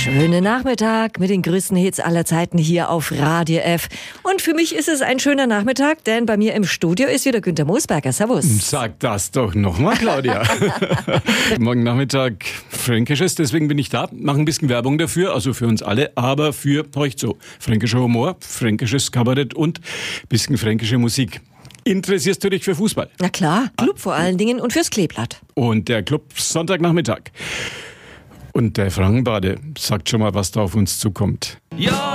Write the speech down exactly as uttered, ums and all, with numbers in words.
Schönen Nachmittag mit den größten Hits aller Zeiten hier auf Radio F. Und für mich ist es ein schöner Nachmittag, denn bei mir im Studio ist wieder Günter Moosberger. Servus. Sag das doch nochmal, Claudia. Morgen Nachmittag Fränkisches, deswegen bin ich da. Mache ein bisschen Werbung dafür, also für uns alle, aber für euch so. Fränkischer Humor, fränkisches Kabarett und ein bisschen fränkische Musik. Interessierst du dich für Fußball? Na klar, Club vor allen Dingen und fürs Kleeblatt. Und der Club Sonntagnachmittag. Und der Frankenbade sagt schon mal, was da auf uns zukommt. Ja.